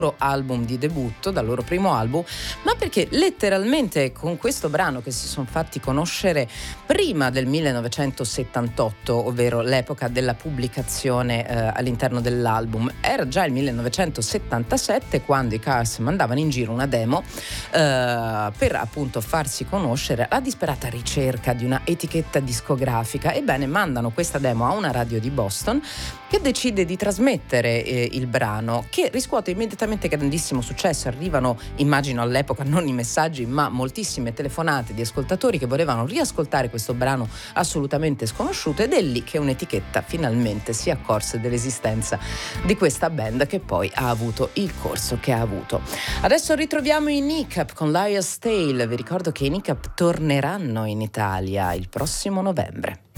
album di debutto, dal loro primo album, ma perché letteralmente con questo brano che si sono fatti conoscere prima del 1978, ovvero l'epoca della pubblicazione all'interno dell'album, era già il 1977 quando i Cars mandavano in giro una demo per appunto farsi conoscere alla disperata ricerca di una etichetta discografica. Ebbene, mandano questa demo a una radio di Boston che decide di trasmettere il brano, che riscuote immediatamente grandissimo successo. Arrivano, immagino all'epoca, non i messaggi ma moltissime telefonate di ascoltatori che volevano riascoltare questo brano assolutamente sconosciuto, ed è lì che un'etichetta finalmente si accorse dell'esistenza di questa band, che poi ha avuto il corso che ha avuto. Adesso ritroviamo i Kneecap con Liar's Tale. Vi ricordo che i Kneecap torneranno in Italia il prossimo novembre.